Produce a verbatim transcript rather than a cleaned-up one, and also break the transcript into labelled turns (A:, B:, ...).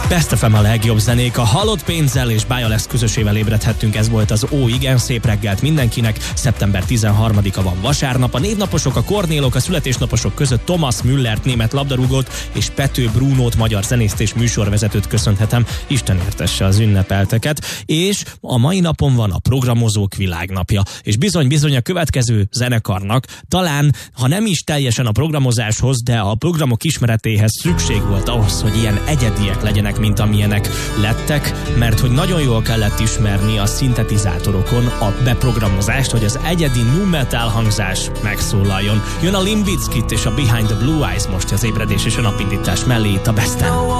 A: Best ef em a legjobb zenék, a Halott Pénzzel és Bája lesz közösével ébredhettünk, ez volt az Ó, igen, szép reggelt mindenkinek. Szeptember tizenharmadika van, vasárnap, a névnaposok, a Kornélok, a születésnaposok között Thomas Müllert, német labdarúgót és Pető Brunót, magyar zenészt és műsorvezetőt köszönhetem, Isten értesse az ünnepelteket, és a mai napon van a Programozók Világnapja, és bizony-bizony a következő zenekarnak talán, ha nem is teljesen a programozáshoz, de a programok ismeretéhez szükség volt ahhoz, hogy ilyen egyediek legyenek, mint amilyenek lettek, mert hogy nagyon jól kellett ismerni a szintetizátorokon a beprogramozást, hogy az egyedi nu metal hangzás megszólaljon. Jön a Limp Bizkit és a Behind the Blue Eyes most az ébredés és a napindítás mellé itt a Besten.